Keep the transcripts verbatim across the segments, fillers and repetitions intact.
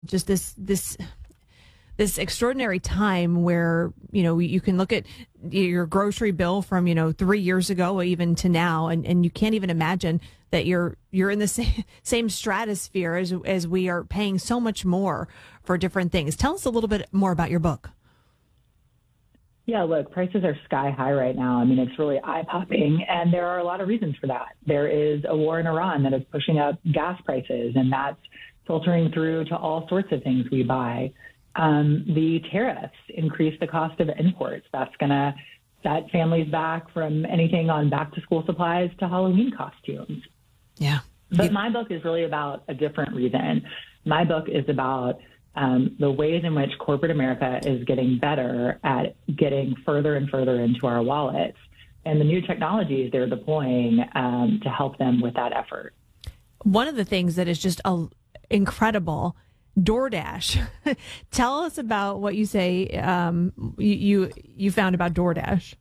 just this this this extraordinary time where, you know, you can look at your grocery bill from, you know, three years ago, even to now, and, and you can't even imagine that you're you're in the same, same stratosphere as as we are paying so much more for different things. Tell us a little bit more about your book. Yeah, look, prices are sky high right now. I mean, it's really eye-popping, and there are a lot of reasons for that. There is a war in Iran that is pushing up gas prices, and that's filtering through to all sorts of things we buy. Um, the tariffs increase the cost of imports. That's going to set families back from anything on back-to-school supplies to Halloween costumes. Yeah. But my book is really about a different reason. My book is about um, the ways in which corporate America is getting better at getting further and further into our wallets and the new technologies they're deploying um, to help them with that effort. One of the things that is just a, incredible, DoorDash. Tell us about what you say um, you, you you found about DoorDash.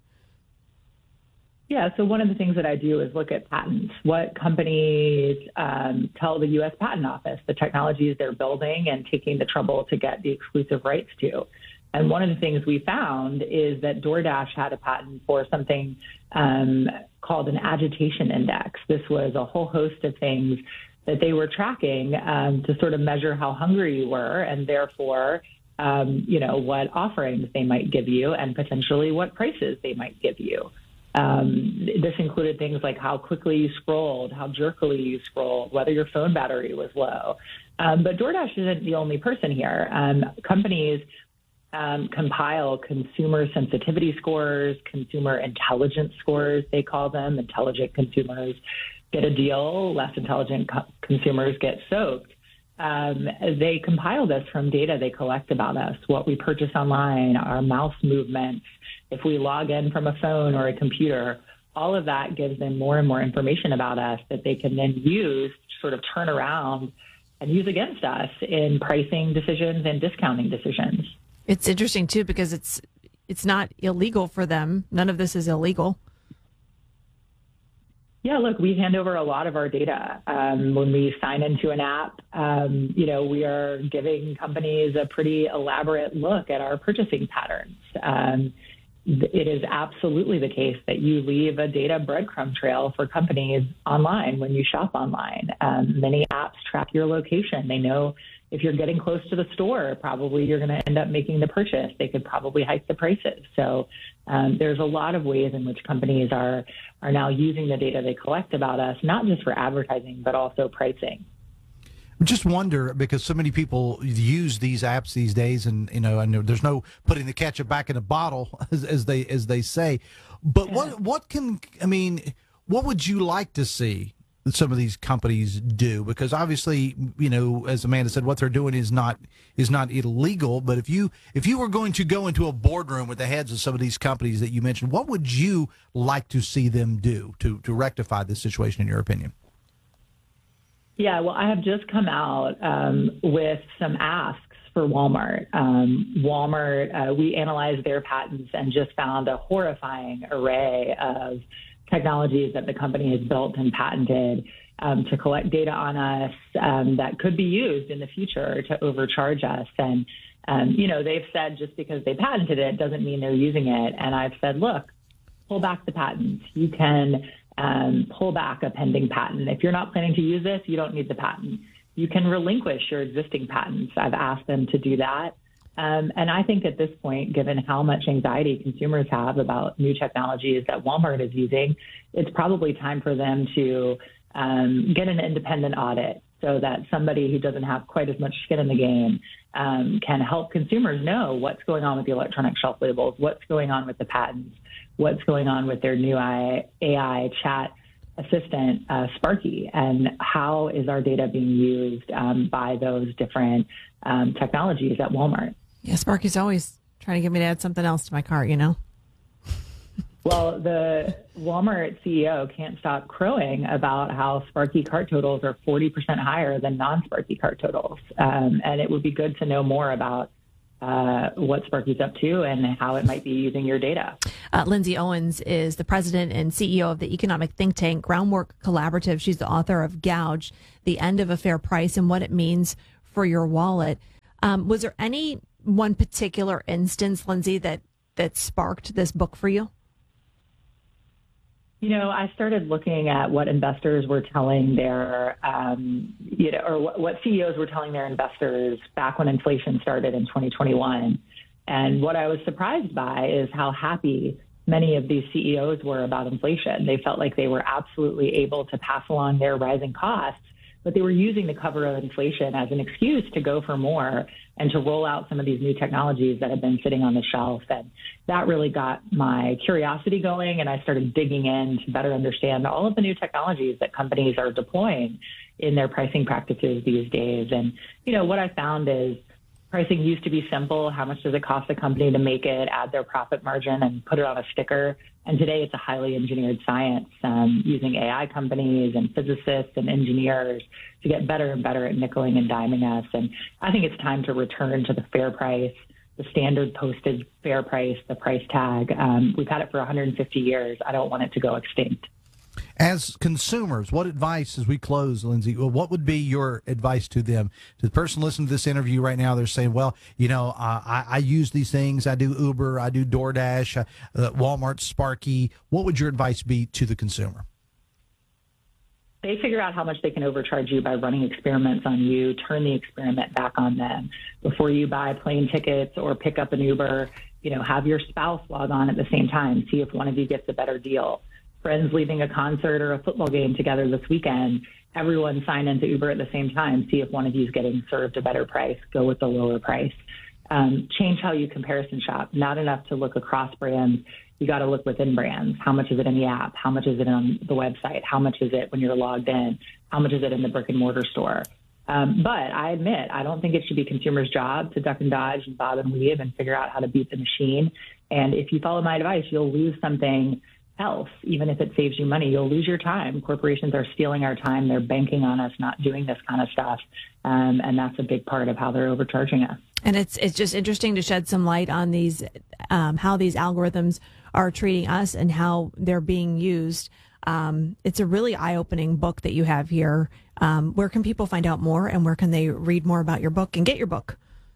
Yeah, so one of the things that I do is look at patents. What companies um, tell the U S Patent Office the technologies they're building and taking the trouble to get the exclusive rights to. And one of the things we found is that DoorDash had a patent for something um, called an agitation index. This was a whole host of things that they were tracking um, to sort of measure how hungry you were and therefore, um, you know, what offerings they might give you and potentially what prices they might give you. Um, this included things like how quickly you scrolled, how jerkily you scrolled, whether your phone battery was low. Um, but DoorDash isn't the only person here. Um, companies um, compile consumer sensitivity scores, consumer intelligence scores, they call them. Intelligent consumers get a deal, less intelligent co- consumers get soaked. Um, they compile this from data they collect about us, what we purchase online, our mouse movements, if we log in from a phone or a computer. All of that gives them more and more information about us that they can then use to sort of turn around and use against us in pricing decisions and discounting decisions. It's interesting, too, because it's it's not illegal for them. None of this is illegal. Yeah, look, we hand over a lot of our data. Um, when we sign into an app, um, you know, we are giving companies a pretty elaborate look at our purchasing patterns. Um, it is absolutely the case that you leave a data breadcrumb trail for companies online when you shop online. Um, many apps track your location. They know if you're getting close to the store, probably you're going to end up making the purchase. They could probably hike the prices. So um, there's a lot of ways in which companies are are now using the data they collect about us, not just for advertising, but also pricing. Just wonder, because so many people use these apps these days, and you know, and there's no putting the ketchup back in a bottle, as, as they as they say. But yeah. what what can I mean? What would you like to see that some of these companies do? Because obviously, you know, as Amanda said, what they're doing is not is not illegal. But if you if you were going to go into a boardroom with the heads of some of these companies that you mentioned, what would you like to see them do to to rectify this situation, in your opinion? Yeah, well, I have just come out um, with some asks for Walmart. Um, Walmart, uh, we analyzed their patents and just found a horrifying array of technologies that the company has built and patented um, to collect data on us um, that could be used in the future to overcharge us. And, um, you know, they've said just because they patented it doesn't mean they're using it. And I've said, look, pull back the patents. You can um, pull back a pending patent. If you're not planning to use this, you don't need the patent. You can relinquish your existing patents. I've asked them to do that. Um, and I think at this point, given how much anxiety consumers have about new technologies that Walmart is using, it's probably time for them to um, get an independent audit so that somebody who doesn't have quite as much skin in the game um, can help consumers know what's going on with the electronic shelf labels, what's going on with the patents, what's going on with their new A I chat assistant, uh, Sparky, and how is our data being used um, by those different um, technologies at Walmart. Yeah, Sparky's always trying to get me to add something else to my cart, you know? Well, the Walmart C E O can't stop crowing about how Sparky cart totals are forty percent higher than non-Sparky cart totals. Um, and it would be good to know more about uh, what Sparky's up to and how it might be using your data. Uh, Lindsay Owens is the president and C E O of the economic think tank Groundwork Collaborative. She's the author of Gouge, The End of a Fair Price and What It Means for your wallet. Um, was there any one particular instance, Lindsay, that, that sparked this book for you? You know, I started looking at what investors were telling their, um, you know, or what, what C E Os were telling their investors back when inflation started in twenty twenty-one. And what I was surprised by is how happy many of these C E Os were about inflation. They felt like they were absolutely able to pass along their rising costs, but they were using the cover of inflation as an excuse to go for more and to roll out some of these new technologies that have been sitting on the shelf. And that really got my curiosity going, and I started digging in to better understand all of the new technologies that companies are deploying in their pricing practices these days. And, you know, what I found is pricing used to be simple. How much does it cost a company to make it, add their profit margin, and put it on a sticker? And today it's a highly engineered science um, using A I companies and physicists and engineers to get better and better at nickeling and diming us. And I think it's time to return to the fair price, the standard posted fair price, the price tag. Um, we've had it for one hundred fifty years. I don't want it to go extinct. As consumers, what advice, as we close, Lindsay, what would be your advice to them? To the person listening to this interview right now, they're saying, well, you know, uh, I, I use these things. I do Uber, I do DoorDash, uh, uh, Walmart, Sparky. What would your advice be to the consumer? They figure out how much they can overcharge you by running experiments on you, turn the experiment back on them. Before you buy plane tickets or pick up an Uber, you know, have your spouse log on at the same time, see if one of you gets a better deal. Friends leaving a concert or a football game together this weekend, everyone sign into Uber at the same time, see if one of you is getting served a better price, go with the lower price. Um, change how you comparison shop. Not enough to look across brands. You got to look within brands. How much is it in the app? How much is it on the website? How much is it when you're logged in? How much is it in the brick and mortar store? Um, but I admit, I don't think it should be consumers' job to duck and dodge and bob and weave and figure out how to beat the machine. And if you follow my advice, you'll lose something else. Even if it saves you money, you'll lose your time. Corporations are stealing our time. They're banking on us not doing this kind of stuff. Um, and that's a big part of how they're overcharging us. And it's it's just interesting to shed some light on these, um, how these algorithms are treating us and how they're being used. Um, it's a really eye-opening book that you have here. Um, where can people find out more, and where can they read more about your book and get your book?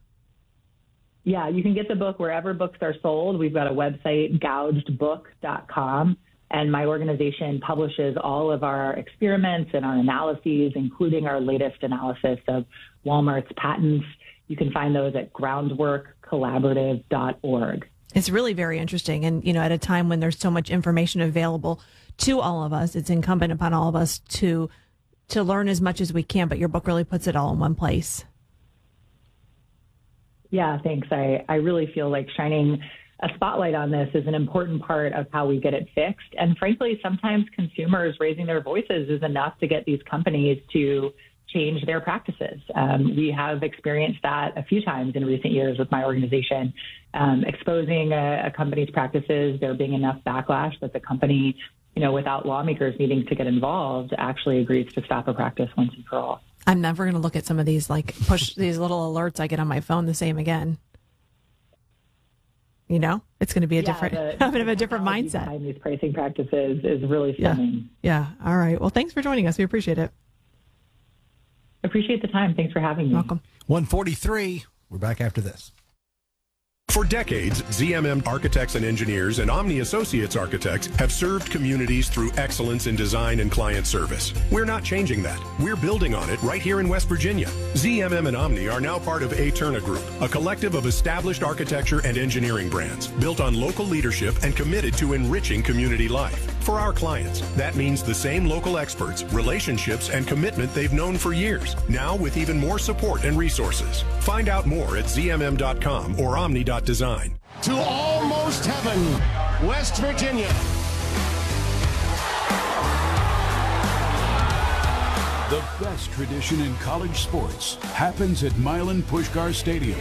Yeah, you can get the book wherever books are sold. We've got a website, gouged book dot com, and my organization publishes all of our experiments and our analyses, including our latest analysis of Walmart's patents. You can find those at groundwork collaborative dot org. It's really very interesting. And, you know, at a time when there's so much information available to all of us, it's incumbent upon all of us to to learn as much as we can. But your book really puts it all in one place. Yeah, thanks. I, I really feel like shining a spotlight on this is an important part of how we get it fixed. And frankly, sometimes consumers raising their voices is enough to get these companies to change their practices. Um, we have experienced that a few times in recent years with my organization, um, exposing a, a company's practices, there being enough backlash that the company, you know, without lawmakers needing to get involved, actually agrees to stop a practice once and for all. I'm never going to look at some of these, like, push these little alerts I get on my phone the same again. You know, it's going to be a yeah, different, the, a bit of a different mindset. Behind these pricing practices is really stunning. Yeah. yeah. All right. Well, thanks for joining us. We appreciate it. Appreciate the time. Thanks for having me. Welcome. one forty-three. We're back after this. For decades, Z M M Architects and Engineers and Omni Associates Architects have served communities through excellence in design and client service. We're not changing that. We're building on it right here in West Virginia. Z M M and Omni are now part of Aeterna Group, a collective of established architecture and engineering brands built on local leadership and committed to enriching community life. For our clients, that means the same local experts, relationships, and commitment they've known for years, now with even more support and resources. Find out more at z m m dot com or omni dot design. To almost heaven, West Virginia. The best tradition in college sports happens at Milan Puskar Stadium.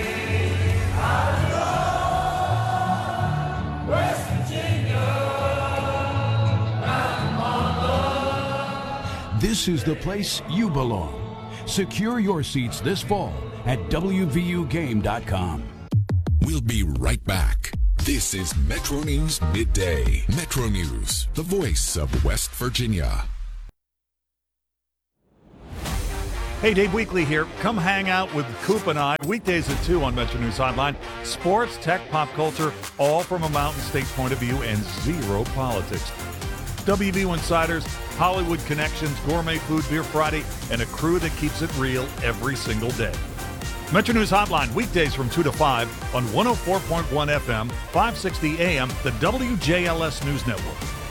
West Virginia. This is the place you belong. Secure your seats this fall at w v u game dot com. We'll be right back. This is Metro News Midday. Metro News, the voice of West Virginia. Hey, Dave Weekley here. Come hang out with Coop and I weekdays at two on Metro News Hotline. Sports, tech, pop culture, all from a Mountain State point of view and zero politics. W V U Insiders, Hollywood Connections, Gourmet Food, Beer Friday, and a crew that keeps it real every single day. Metro News Hotline, weekdays from two to five on one oh four point one F M, five sixty A M, the W J L S News Network.